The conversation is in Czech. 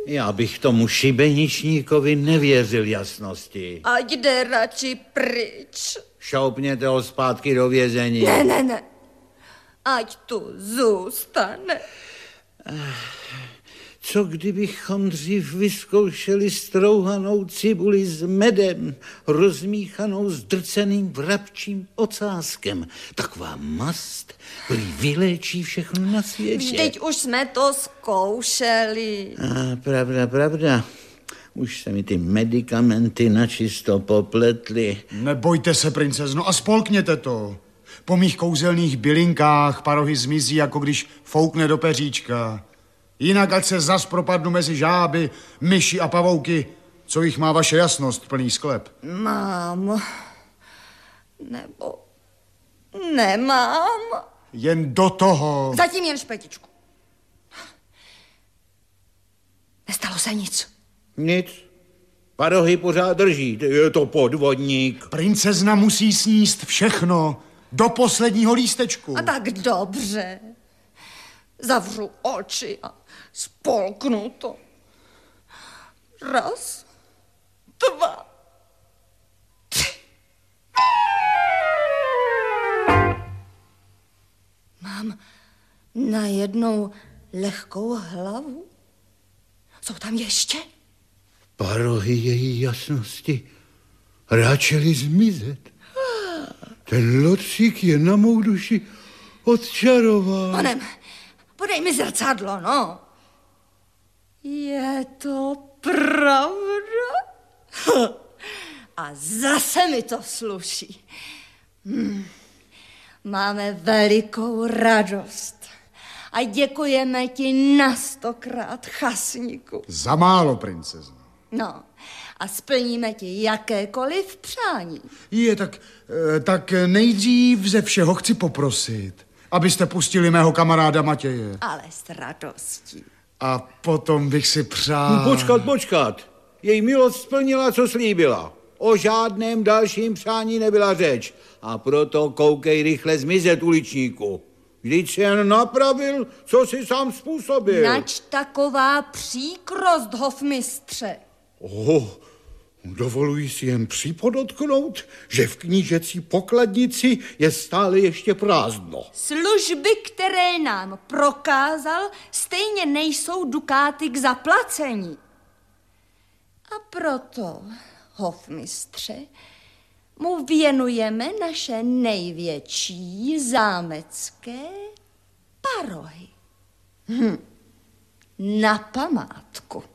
Já bych tomu šibeničníkovi nevěřil jasnosti. Ať jde radši pryč. Šoupněte ho zpátky do vězení. Ne. Ať tu zůstane. Co kdybychom dřív vyzkoušeli strouhanou cibuli s medem, rozmíchanou s drceným vrabčím ocáskem? Taková mast prý vyléčí všechno na světě. Vždyť už jsme to zkoušeli. Pravda. Už se mi ty medikamenty načisto popletly. Nebojte se, princezno, a spolkněte to. Po mých kouzelných bylinkách parohy zmizí, jako když foukne do peříčka. Jinak ať se zas propadnu mezi žáby, myši a pavouky, co jich má vaše jasnost plný sklep. Mám. Nebo nemám. Jen do toho. Zatím jen špetičku. Nestalo se nic. Nic. Parohy pořád drží. Je to podvodník. Princezna musí sníst všechno. Do posledního lístečku. A tak dobře. Zavřu oči a spolknu to. 1, 2, 3. Mám najednou lehkou hlavu. Jsou tam ještě? Parohy její jasnosti ráčely zmizet. Ten lotřík je na mou duši odčarován. Onem, podej mi zrcadlo, no. Je to pravda? A zase mi to sluší. Máme velikou radost. A děkujeme ti na 100krát, chasníku. Za málo, princezno. No, a splníme ti jakékoliv přání. Tak nejdřív ze všeho chci poprosit, abyste pustili mého kamaráda Matěje. Ale s radostí. A potom bych si přál... Počkat. Její milost splnila, co slíbila. O žádném dalším přání nebyla řeč. A proto koukej rychle zmizet, uličníku. Vždyť si jen napravil, co si sám způsobil. Nač taková příkrost, hofmistře. Dovoluji si jen připodotknout, že v knížecí pokladnici je stále ještě prázdno. Služby, které nám prokázal, stejně nejsou dukáty k zaplacení. A proto, hofmistře, mu věnujeme naše největší zámecké parohy. Na památku.